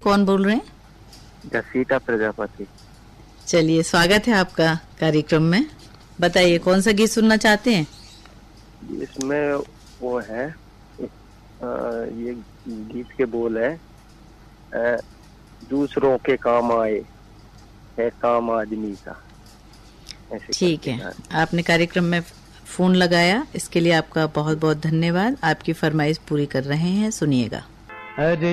कौन बोल रहे हैं? घसीटा प्रजापति। चलिए, स्वागत है आपका कार्यक्रम में। बताइए कौन सा गीत सुनना चाहते हैं? इसमें वो है, ये गीत के बोल है, दूसरों के काम आए है काम आदमी का। ठीक है, आपने कार्यक्रम में फोन लगाया, इसके लिए आपका बहुत बहुत धन्यवाद। आपकी फरमाइश पूरी कर रहे हैं, सुनिएगा। अरे